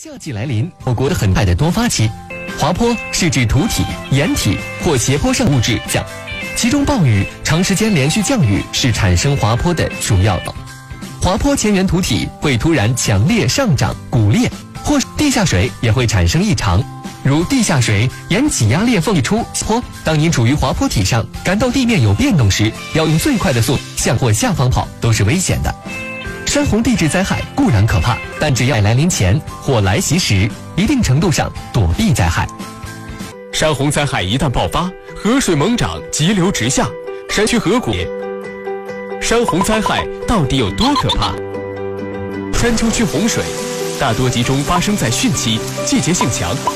夏季来临，我国的很大的多发期。滑坡是指土体、岩体或斜坡上物质降，其中暴雨、长时间连续降雨是产生滑坡的主要道。滑坡前缘土体会突然强烈上涨、骨裂，或地下水也会产生异常，如地下水沿挤压裂缝溢出坡。当你处于滑坡体上，感到地面有变动时，要用最快的速度向或下方跑，都是危险的。山洪地质灾害固然可怕，但只要来临前或来袭时，一定程度上躲避灾害。 山洪灾害一旦爆发，河水猛涨，急流直下，山区河谷。山洪灾害到底有多可怕？山丘区洪水大多集中发生在汛期，季节性强。